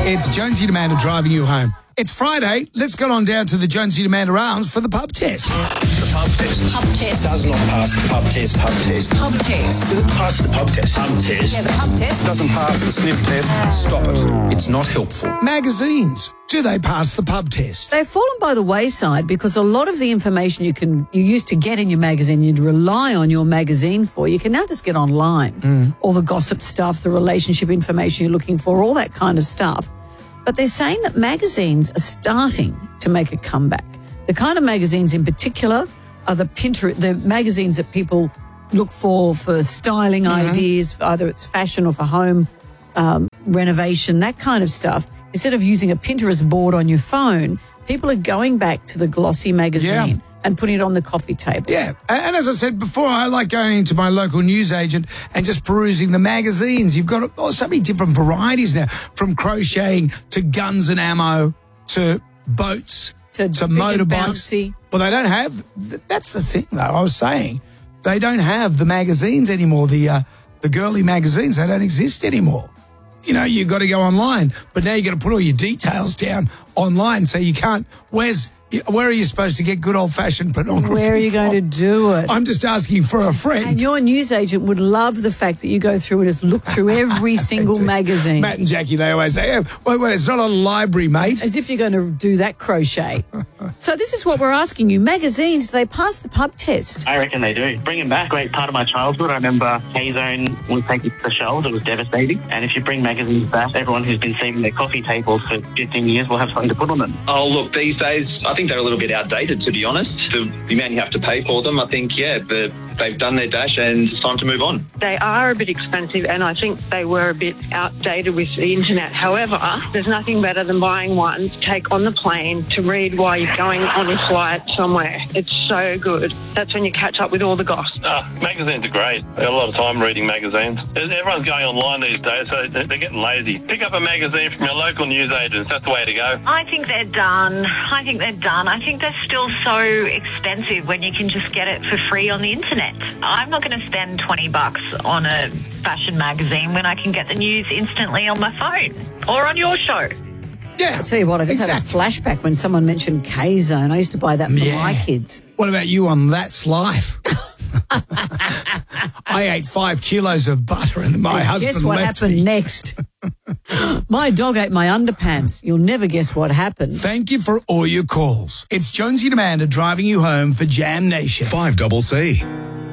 It's Jonesy and Amanda driving you home. It's Friday. Let's get on down to the Jonesy and Amanda Arms for the pub test. The pub test. Pub test. Does not pass the pub test. Pub test. Pub test. Does it pass the pub test? Pub test. Yeah, the pub test. Doesn't pass the sniff test. Stop it. It's not helpful. Magazines. Do they pass the pub test? They've fallen by the wayside because a lot of the information you used to get in your magazine, you'd rely on your magazine for, you can now just get online. All the gossip stuff, the relationship information you're looking for, all that kind of stuff. But they're saying that magazines are starting to make a comeback. The kind of magazines in particular are the magazines that people look for styling ideas, either it's fashion or for home renovation, that kind of stuff. Instead of using a Pinterest board on your phone, people are going back to the glossy magazine and putting it on the coffee table. Yeah, and as I said before, I like going into my local newsagent and just perusing the magazines. You've got so many different varieties now, from crocheting to guns and ammo to boats to motorbikes. Well, they don't have, that's the thing though, I was saying, they don't have the magazines anymore, the girly magazines, they don't exist anymore. You know, you've got to go online, but now you've got to put all your details down online, so you can't, where are you supposed to get good old-fashioned pornography? Where are you going to do it? I'm just asking for a friend. And your newsagent would love the fact that you go through and just look through every single magazine. Matt and Jackie, they always say, wait, it's not a library, mate. As if you're going to do that crochet. So this is what we're asking you. Magazines, do they pass the pub test? I reckon they do. Bring them back. Great part of my childhood. I remember K-Zone was taking the shelves. It was devastating. And if you bring magazines back, everyone who's been saving their coffee tables for 15 years will have something to put on them. Oh, look, these days, I think they're a little bit outdated, to be honest. The amount you have to pay for them, I think, they've done their dash and it's time to move on. They are a bit expensive and I think they were a bit outdated with the internet. However, there's nothing better than buying one to take on the plane to read while you're going on a flight somewhere. It's so good. That's when you catch up with all the goss. Magazines are great. I got a lot of time reading magazines. Everyone's going online these days, so they're getting lazy. Pick up a magazine from your local newsagents. That's the way to go. I think they're done. I think they're still so expensive when you can just get it for free on the internet. I'm not going to spend $20 on a fashion magazine when I can get the news instantly on my phone or on your show. Yeah. I'll tell you what, I just had a flashback when someone mentioned K-Zone. I used to buy that for my kids. What about you on That's Life? I ate 5 kilos of butter and my husband guess what left happened me. next? My dog ate my underpants. You'll never guess what happened. Thank you for all your calls. It's Jonesy and Amanda driving you home for Jam Nation. 5CC.